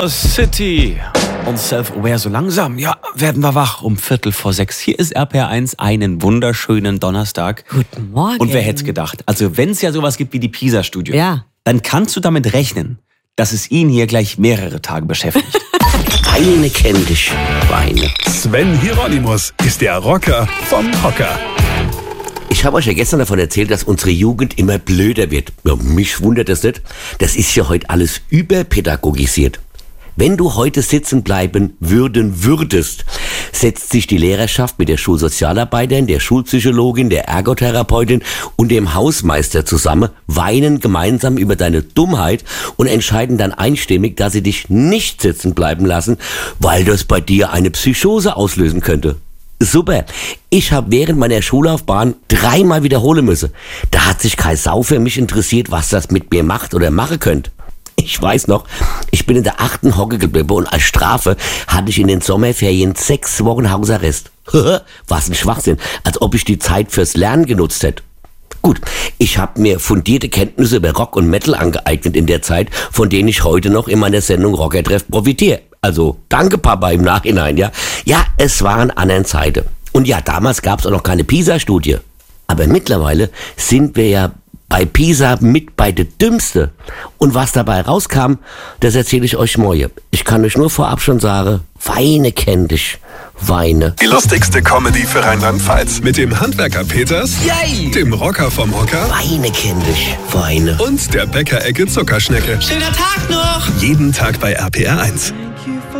City und Self-Aware so langsam. Ja, werden wir wach um 5:45. Hier ist RPR1, einen wunderschönen Donnerstag. Guten Morgen. Und wer hätte es gedacht? Also wenn es ja sowas gibt wie die PISA-Studie, Ja. dann kannst du damit rechnen, dass es ihn hier gleich mehrere Tage beschäftigt. Weine kenn dich, Weine. Sven Hieronymus ist der Rocker vom Hocker. Ich habe euch ja gestern davon erzählt, dass unsere Jugend immer blöder wird. Ja, mich wundert das nicht. Das ist ja heute alles überpädagogisiert. Wenn du heute sitzen bleiben würdest, setzt sich die Lehrerschaft mit der Schulsozialarbeiterin, der Schulpsychologin, der Ergotherapeutin und dem Hausmeister zusammen, weinen gemeinsam über deine Dummheit und entscheiden dann einstimmig, dass sie dich nicht sitzen bleiben lassen, weil das bei dir eine Psychose auslösen könnte. Super. Ich habe während meiner Schullaufbahn 3-mal wiederholen müssen. Da hat sich kein Sau für mich interessiert, was das mit mir macht oder machen könnte. Ich weiß noch, ich bin in der 8. Hocke geblieben und als Strafe hatte ich in den Sommerferien 6 Wochen Hausarrest. Was ein Schwachsinn, als ob ich die Zeit fürs Lernen genutzt hätte. Gut, ich habe mir fundierte Kenntnisse über Rock und Metal angeeignet in der Zeit, von denen ich heute noch in meiner Sendung Rockertreff profitiere. Also, danke Papa im Nachhinein, ja. Ja, es waren anderen Zeiten. Und ja, damals gab es auch noch keine PISA-Studie. Aber mittlerweile sind wir ja bei PISA mit bei der Dümmste. Und was dabei rauskam, das erzähle ich euch morgen. Ich kann euch nur vorab schon sagen, Weine kenn dich, Weine. Die lustigste Comedy für Rheinland-Pfalz. Mit dem Handwerker Peters, Yay! dem Rocker vom Hocker Weine kenn dich, Weine. und der Bäckerecke Zuckerschnecke. Schöner Tag noch! Jeden Tag bei RPR1.